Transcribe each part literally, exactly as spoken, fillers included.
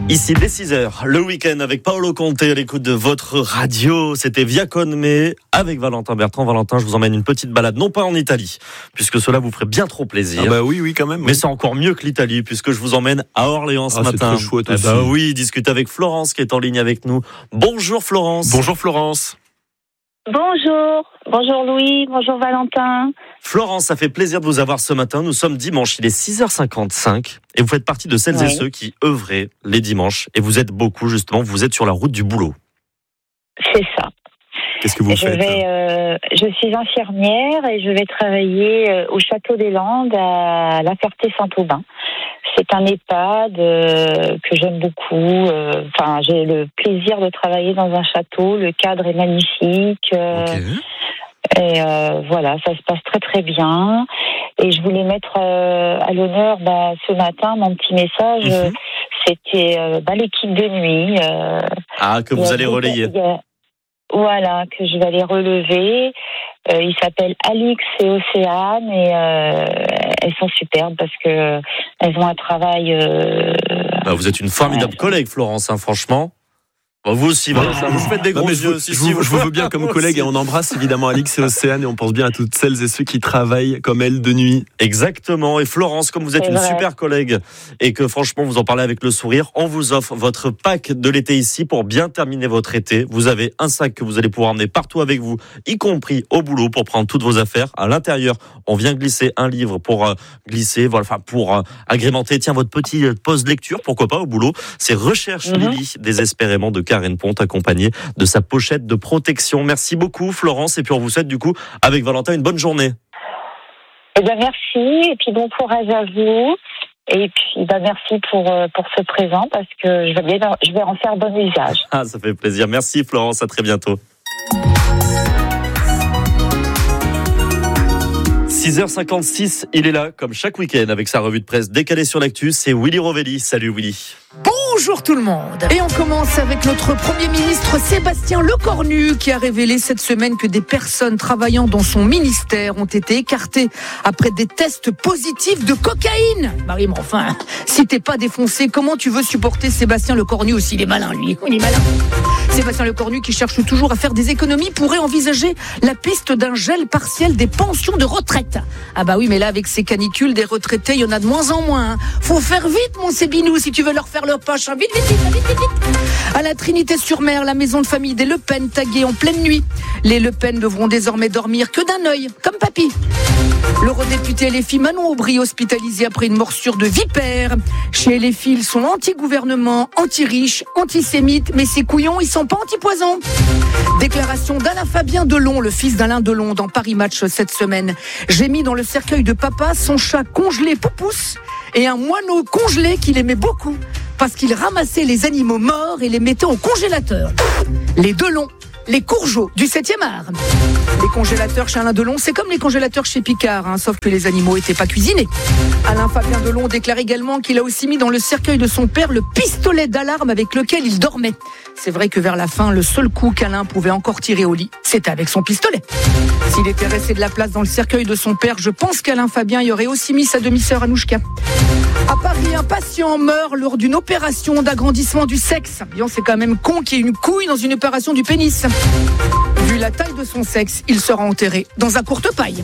Ici dès six heures, le week-end avec Paolo Conte à l'écoute de votre radio. C'était Via Con Me avec Valentin Bertrand. Valentin, je vous emmène une petite balade, non pas en Italie, puisque cela vous ferait bien trop plaisir. Ah bah oui, oui quand même. Mais oui. C'est encore mieux que l'Italie, puisque je vous emmène à Orléans ce ah, matin. C'est très chouette aussi. Eh bah oui, discuter avec Florence qui est en ligne avec nous. Bonjour Florence. Bonjour Florence. Bonjour, bonjour Louis, bonjour Valentin. Florence, ça fait plaisir de vous avoir ce matin. Nous sommes dimanche, il est six heures cinquante-cinq et vous faites partie de celles oui. et ceux qui œuvraient les dimanches. Et vous êtes beaucoup justement, vous êtes sur la route du boulot. C'est ça. Qu'est-ce que vous je faites vais, euh, Je suis infirmière et je vais travailler euh, au Château des Landes à La Ferté-Saint-Aubin. C'est un EHPAD euh, que j'aime beaucoup. Enfin, euh, j'ai le plaisir de travailler dans un château. Le cadre est magnifique. Euh, okay. Et euh, voilà, ça se passe très très bien. Et je voulais mettre euh, à l'honneur bah, ce matin mon petit message. Mm-hmm. C'était euh, bah, l'équipe de nuit. Euh, ah, que vous allez relayer. A, voilà, que je vais aller relever. Euh, ils s'appellent Alix et Océane et euh, elles sont superbes parce que euh, elles ont un travail. Euh, bah, vous êtes une formidable ouais. collègue, Florence, hein, franchement. Vous aussi, voilà, ça, vous faites des gros yeux. Je, si, si, vous, je vous veux bien comme collègue et on embrasse évidemment Alix et Océane et on pense bien à toutes celles et ceux qui travaillent comme elles de nuit. Exactement. Et Florence, comme vous êtes C'est une vrai. super collègue et que franchement vous en parlez avec le sourire, on vous offre votre pack de l'été ici pour bien terminer votre été. Vous avez un sac que vous allez pouvoir emmener partout avec vous, y compris au boulot pour prendre toutes vos affaires. À l'intérieur, on vient glisser un livre pour euh, glisser, voilà, enfin pour euh, agrémenter. Tiens, votre petit pause lecture, pourquoi pas au boulot. C'est Recherche mm-hmm. Lily, désespérément de Karen Ponte, accompagnée de sa pochette de protection. Merci beaucoup Florence et puis on vous souhaite du coup avec Valentin une bonne journée. Eh bien merci et puis bon courage à vous et puis bah merci pour pour ce présent parce que je vais bien, je vais en faire bon usage. Ah ça fait plaisir. Merci Florence, à très bientôt. six heures cinquante-six, il est là, comme chaque week-end, avec sa revue de presse décalée sur l'actu, c'est Willy Rovelli. Salut Willy. Bonjour tout le monde. Et on commence avec notre Premier ministre Sébastien Lecornu qui a révélé cette semaine que des personnes travaillant dans son ministère ont été écartées après des tests positifs de cocaïne. Bah oui, mais enfin, si t'es pas défoncé, comment tu veux supporter Sébastien Lecornu aussi? Il est malin, lui. Il est malin. Sébastien Lecornu, qui cherche toujours à faire des économies, pourrait envisager la piste d'un gel partiel des pensions de retraite. Ah bah oui, mais là, avec ces canicules, des retraités, il y en a de moins en moins. Faut faire vite, mon Sébinou, si tu veux leur faire leur poche. Vite, vite, vite, vite, vite, vite. À la Trinité-sur-Mer, la maison de famille des Le Pen, taguée en pleine nuit. Les Le Pen devront désormais dormir que d'un œil, comme papy. L'eurodéputé L F I Manon Aubry, hospitalisé après une morsure de vipère. Chez L F I, ils sont anti-gouvernement, anti-riches, antisémites, mais ces couillons, ils sont pas anti-poison. Déclaration d'Alain Fabien Delon, le fils d'Alain Delon, dans Paris Match cette semaine. J'ai mis dans le cercueil de papa son chat congelé Poupousse et un moineau congelé qu'il aimait beaucoup parce qu'il ramassait les animaux morts et les mettait au congélateur. Les Delon, les Courgeaux du septième art. Les congélateurs chez Alain Delon, c'est comme les congélateurs chez Picard, hein, sauf que les animaux n'étaient pas cuisinés. Alain Fabien Delon déclare également qu'il a aussi mis dans le cercueil de son père le pistolet d'alarme avec lequel il dormait. C'est vrai que vers la fin, le seul coup qu'Alain pouvait encore tirer au lit, c'était avec son pistolet. S'il était resté de la place dans le cercueil de son père, je pense qu'Alain Fabien y aurait aussi mis sa demi-sœur Anouchka. À Paris, un patient meurt lors d'une opération d'agrandissement du sexe. Bien, c'est quand même con qu'il y ait une couille dans une opération du pénis. Vu la taille de son sexe, il sera enterré dans un courte-paille.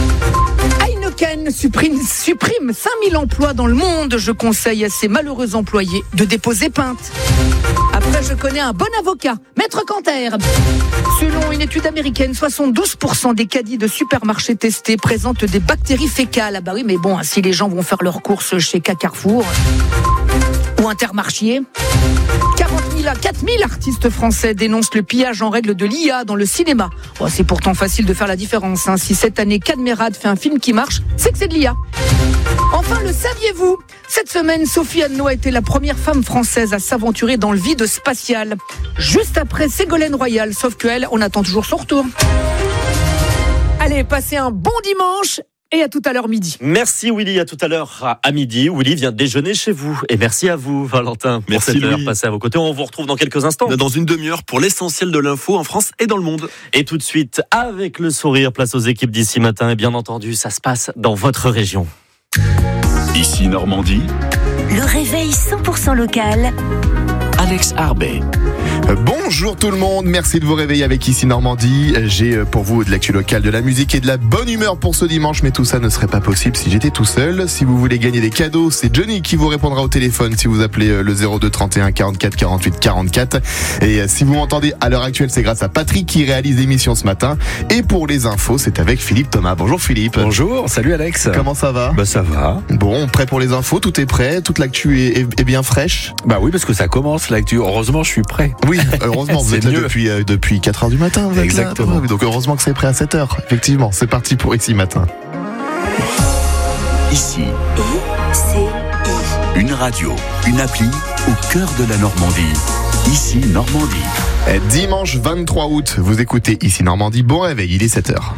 Heineken supprime, supprime cinq mille emplois dans le monde. Je conseille à ces malheureux employés de déposer plainte. Après, je connais un bon avocat, Maître Canter. Selon une étude américaine, soixante-douze pour cent des caddies de supermarchés testés présentent des bactéries fécales. Ah bah oui, mais bon, si les gens vont faire leurs courses chez Carrefour ou Intermarché. quarante mille à quatre mille artistes français dénoncent le pillage en règle de l'I A dans le cinéma. Bon, c'est pourtant facile de faire la différence. Hein. Si cette année Cadmerade fait un film qui marche, c'est que c'est de l'I A. Enfin, le saviez-vous ? Cette semaine, Sophie Anneau a été la première femme française à s'aventurer dans le vide spatial. Juste après Ségolène Royal, sauf qu'elle, on attend toujours son retour. Allez, passez un bon dimanche et à tout à l'heure midi. Merci Willy, à tout à l'heure à midi. Willy vient déjeuner chez vous. Et merci à vous Valentin pour merci cette heure Louis. passée à vos côtés. On vous retrouve dans quelques instants. Dans une demi-heure pour l'essentiel de l'info en France et dans le monde. Et tout de suite, avec le sourire, place aux équipes d'ici matin. Et bien entendu, ça se passe dans votre région. Ici Normandie, Le réveil cent pour cent local. Alex Arbet. Bonjour tout le monde, merci de vous réveiller avec Ici Normandie. J'ai pour vous de l'actu locale, de la musique et de la bonne humeur pour ce dimanche, mais tout ça ne serait pas possible si j'étais tout seul. Si vous voulez gagner des cadeaux, c'est Johnny qui vous répondra au téléphone si vous appelez le zéro deux trente et un quarante-quatre quarante-huit quarante-quatre. Et si vous m'entendez à l'heure actuelle, c'est grâce à Patrick qui réalise l'émission ce matin. Et pour les infos, c'est avec Philippe Thomas. Bonjour Philippe. Bonjour, salut Alex. Comment ça va ? Bah ça va. Bon, prêt pour les infos, tout est prêt, toute l'actu est, est, est bien fraîche ? Bah oui, parce que ça commence l'actu. Heureusement, je suis prêt. Oui, heureusement, vous êtes là depuis, euh, depuis quatre heures du matin. Vous Exactement. Êtes là. Donc heureusement que c'est prêt à sept heures. Effectivement, c'est parti pour Ici Matin. Ici, I, C, I. une radio, une appli au cœur de la Normandie. Ici Normandie. Dimanche vingt-trois août, vous écoutez Ici Normandie. Bon réveil, il est sept heures.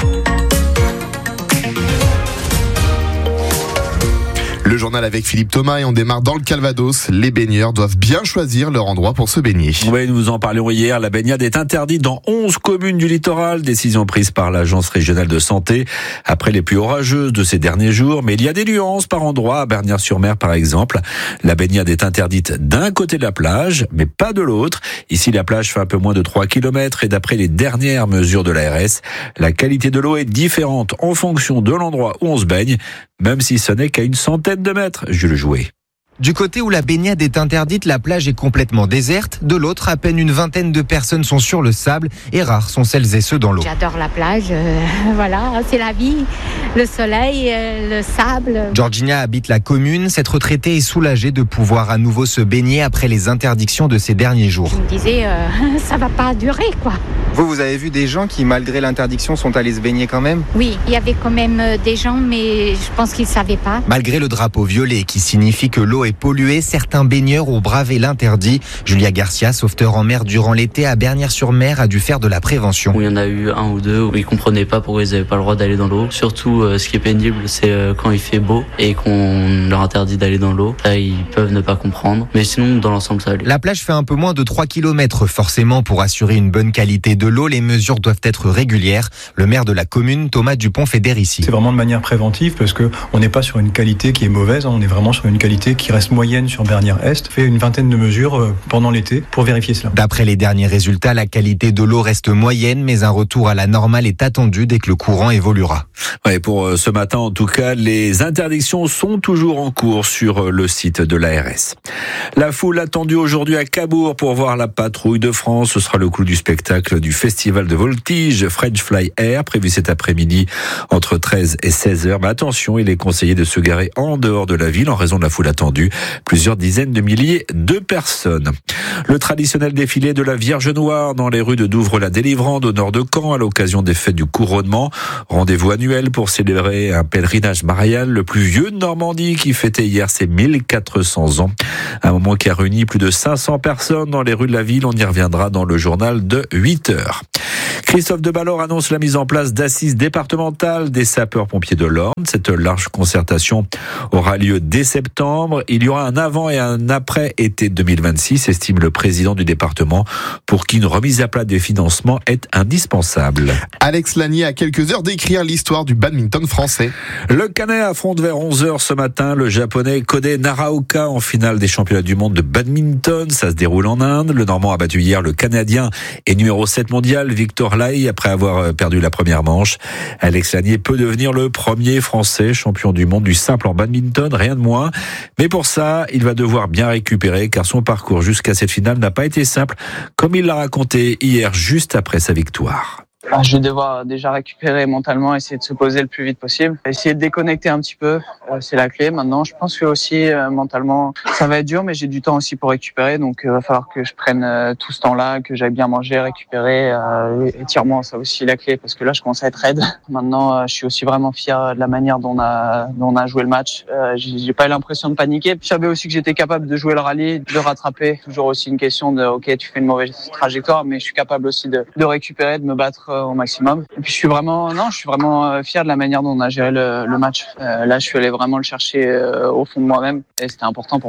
Le journal avec Philippe Thomas et on démarre dans le Calvados. Les baigneurs doivent bien choisir leur endroit pour se baigner. Oui, nous en parlions hier. La baignade est interdite dans onze communes du littoral. Décision prise par l'Agence régionale de santé après les pluies orageuses de ces derniers jours. Mais il y a des nuances par endroit. À Bernières-sur-Mer, par exemple, la baignade est interdite d'un côté de la plage, mais pas de l'autre. Ici, la plage fait un peu moins de trois kilomètres et d'après les dernières mesures de l'A R S, la qualité de l'eau est différente en fonction de l'endroit où on se baigne, même si ce n'est qu'à une centaine de mètres. Jules Jouet. Du côté où la baignade est interdite, la plage est complètement déserte. De l'autre, à peine une vingtaine de personnes sont sur le sable et rares sont celles et ceux dans l'eau. J'adore la plage, euh, voilà, c'est la vie, le soleil, euh, le sable. Georgina habite la commune. Cette retraitée est soulagée de pouvoir à nouveau se baigner après les interdictions de ces derniers jours. Je me disais, euh, ça va pas durer, quoi. Vous, vous avez vu des gens qui, malgré l'interdiction, sont allés se baigner quand même ? Oui, il y avait quand même des gens, mais je pense qu'ils savaient pas. Malgré le drapeau violet qui signifie que l'eau est polluée, certains baigneurs ont bravé l'interdit. Julia Garcia, sauveteur en mer durant l'été à Bernières-sur-Mer, a dû faire de la prévention. Il y en a eu un ou deux où ils comprenaient pas pourquoi ils n'avaient pas le droit d'aller dans l'eau. Surtout, euh, ce qui est pénible, c'est euh, quand il fait beau et qu'on leur interdit d'aller dans l'eau. Là, ils peuvent ne pas comprendre. Mais sinon, dans l'ensemble, ça allait. La plage fait un peu moins de trois kilomètres. Forcément, pour assurer une bonne qualité de l'eau, les mesures doivent être régulières. Le maire de la commune, Thomas Dupont-Fédère, ici. C'est vraiment de manière préventive parce que on n'est pas sur une qualité qui est mauvaise, on est vraiment sur une qualité qui reste moyenne sur Bernières-Est. Fait une vingtaine de mesures pendant l'été pour vérifier cela. D'après les derniers résultats, la qualité de l'eau reste moyenne, mais un retour à la normale est attendu dès que le courant évoluera. Ouais, pour ce matin, en tout cas, les interdictions sont toujours en cours sur le site de l'A R S. La foule attendue aujourd'hui à Cabourg pour voir la patrouille de France. Ce sera le clou du spectacle du festival de voltige French Fly Air, prévu cet après-midi entre treize et seize heures. Mais attention, il est conseillé de se garer en dehors de la ville en raison de la foule attendue. Plusieurs dizaines de milliers de personnes. Le traditionnel défilé de la Vierge Noire dans les rues de Douvres-la-Délivrande au nord de Caen à l'occasion des fêtes du couronnement. Rendez-vous annuel pour célébrer un pèlerinage marial, le plus vieux de Normandie, qui fêtait hier ses mille quatre cents ans. Un moment qui a réuni plus de cinq cents personnes dans les rues de la ville. On y reviendra dans le journal de huit heures. Christophe Debalor annonce la mise en place d'assises départementales des sapeurs-pompiers de l'Orne. Cette large concertation aura lieu dès septembre. Il y aura un avant et un après été deux mille vingt-six, estime le président du département, pour qui une remise à plat des financements est indispensable. Alex Lanier à quelques heures d'écrire l'histoire du badminton français. Le Canet affronte vers onze heures ce matin le japonais Kode Naraoka en finale des championnats du monde de badminton. Ça se déroule en Inde. Le Normand a battu hier le Canadien et numéro sept mondial Victor Lai après avoir perdu la première manche. Alex Lanier peut devenir le premier Français champion du monde du simple en badminton, rien de moins. Mais pour ça, il va devoir bien récupérer car son parcours jusqu'à cette finale n'a pas été simple, comme il l'a raconté hier juste après sa victoire. Je vais devoir déjà récupérer mentalement, essayer de se poser le plus vite possible. Essayer de déconnecter un petit peu, euh, c'est la clé. Maintenant, je pense que aussi euh, mentalement, ça va être dur, mais j'ai du temps aussi pour récupérer. Donc, il euh, va falloir que je prenne euh, tout ce temps-là, que j'aille bien manger, récupérer. Euh, étirement, ça aussi la clé, parce que là, je commence à être raide. Maintenant, euh, je suis aussi vraiment fier de la manière dont on a, dont on a joué le match. Euh, j'ai, j'ai pas eu l'impression de paniquer. Je savais aussi que j'étais capable de jouer le rallye, de rattraper. Toujours aussi une question de, ok, tu fais une mauvaise trajectoire, mais je suis capable aussi de, de récupérer, de me battre au maximum. Et puis je suis vraiment, non, je suis vraiment fier de la manière dont on a géré le, le match. Euh, là, je suis allé vraiment le chercher euh, au fond de moi-même et c'était important pour moi.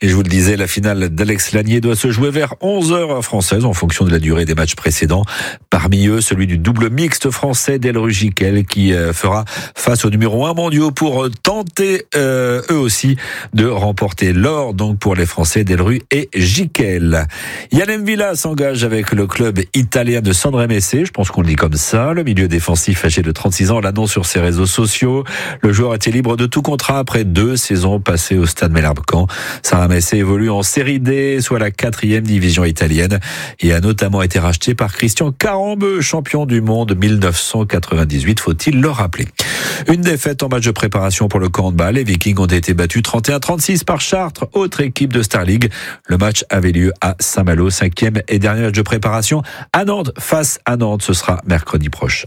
Et je vous le disais, la finale d'Alex Lanier doit se jouer vers onze heures françaises en fonction de la durée des matchs précédents. Parmi eux, celui du double mixte français Delru Gicquel qui fera face au numéro un mondiaux pour tenter euh, eux aussi de remporter l'or, donc pour les Français Delru et Gicquel. Yann M'Vila s'engage avec le club italien de Sanremo-Messi, je pense qu'on le dit comme ça. Le milieu défensif âgé de trente-six ans l'annonce sur ses réseaux sociaux. Le joueur était libre de tout contrat après deux saisons passées au stade Melarben. Sanremo-Messi évolue en Série D, soit la quatrième division italienne, et a notamment été racheté par Christian Carambeu, champion du monde mille neuf cent quatre-vingt-dix-huit, faut-il le rappeler. Une défaite en match de préparation pour le handball. Les Vikings ont été battus trente et un à trente-six par Chartres, autre équipe de Star League. Le match avait lieu à Saint-Malo, cinquième et dernier match de préparation à Nantes, face à Nantes. Ce sera mercredi prochain.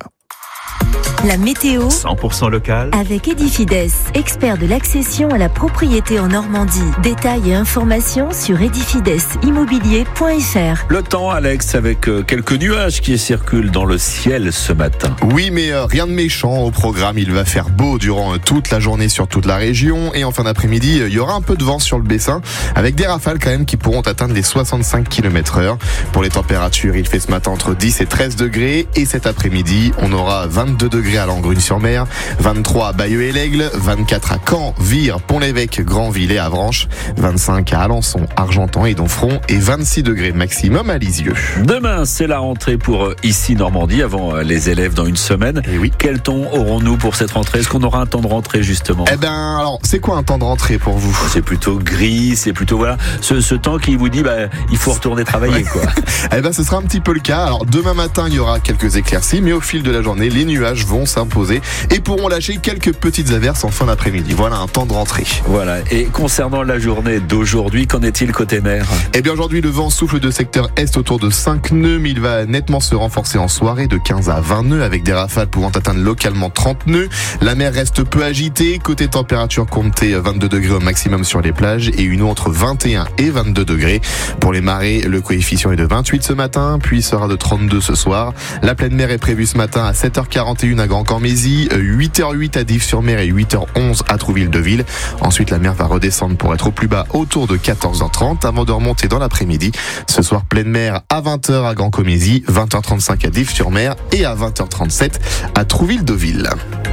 La météo cent pour cent local avec Edifides, expert de l'accession à la propriété en Normandie. Détails et informations sur edifides immobilier point f r. Le temps, Alex, avec quelques nuages qui circulent dans le ciel ce matin. Oui, mais euh, rien de méchant au programme. Il va faire beau durant euh, toute la journée sur toute la région. Et en fin d'après-midi, euh, il y aura un peu de vent sur le Bessin, avec des rafales quand même qui pourront atteindre les soixante-cinq kilomètres heure. Pour les températures, il fait ce matin entre dix et treize degrés. Et cet après-midi, on aura vingt-deux degrés à Langrune-sur-Mer, vingt-trois à Bayeux et l'Aigle, vingt-quatre à Caen, Vire, Pont-l'Évêque, Granville et Avranches, vingt-cinq à Alençon, Argentan et Donfront et vingt-six degrés maximum à Lisieux. Demain, c'est la rentrée pour ici Normandie, avant les élèves dans une semaine. Et oui. Quel temps aurons-nous pour cette rentrée? Est-ce qu'on aura un temps de rentrée justement? Eh ben, alors, c'est quoi un temps de rentrée pour vous? C'est plutôt gris, c'est plutôt voilà, ce, ce temps qui vous dit bah il faut retourner travailler quoi. Eh ben, ce sera un petit peu le cas. Alors, demain matin, il y aura quelques éclaircies, mais au fil de la journée, les nuages vont s'imposer et pourront lâcher quelques petites averses en fin d'après-midi. Voilà un temps de rentrée. Voilà. Et concernant la journée d'aujourd'hui, qu'en est-il côté mer? Eh bien aujourd'hui, le vent souffle de secteur est autour de cinq nœuds, mais il va nettement se renforcer en soirée de quinze à vingt nœuds avec des rafales pouvant atteindre localement trente nœuds. La mer reste peu agitée. Côté température, comptez vingt-deux degrés au maximum sur les plages et une eau entre vingt et un et vingt-deux degrés. Pour les marées, le coefficient est de vingt-huit ce matin, puis sera de trente-deux ce soir. La pleine mer est prévue ce matin à sept heures quarante et une à Grand-Cormézy, huit heures huit à Dives-sur-Mer et huit heures onze à Trouville-de-Ville. Ensuite, la mer va redescendre pour être au plus bas autour de quatorze heures trente avant de remonter dans l'après-midi. Ce soir, pleine mer à vingt heures à Grand-Cormézy, vingt heures trente-cinq à Dives-sur-Mer et à vingt heures trente-sept à Trouville-de-Ville.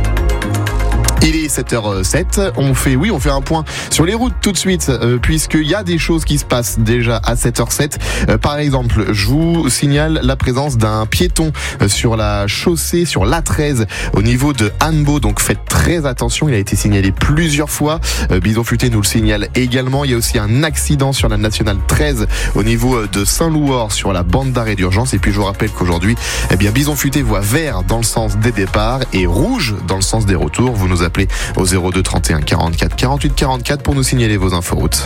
Il est sept heures sept, on fait, oui, on fait un point sur les routes tout de suite, euh, puisqu'il y a des choses qui se passent déjà à sept heures sept. Euh, par exemple, je vous signale la présence d'un piéton sur la chaussée, sur l'A treize, au niveau de Annebault, donc faites très attention, il a été signalé plusieurs fois. Euh, Bison Futé nous le signale également. Il y a aussi un accident sur la nationale treize au niveau de Saint-Louor sur la bande d'arrêt d'urgence. Et puis je vous rappelle qu'aujourd'hui, eh bien, Bison Futé voit vert dans le sens des départs et rouge dans le sens des retours. Vous nous appelez au zéro deux trente et un quarante-quatre quarante-huit quarante-quatre pour nous signaler vos inforoutes.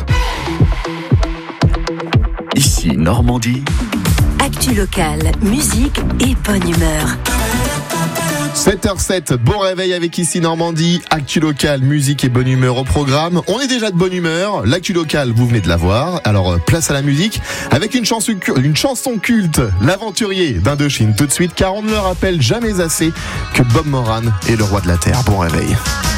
Ici Normandie. Actu locale, musique et bonne humeur. sept heures sept, bon réveil avec Ici Normandie, actu locale, musique et bonne humeur au programme. On est déjà de bonne humeur, l'actu locale, vous venez de la voir, alors place à la musique avec une chanson, une chanson culte, L'Aventurier d'Indochine tout de suite, car on ne le rappelle jamais assez que Bob Moran est le roi de la terre. Bon réveil.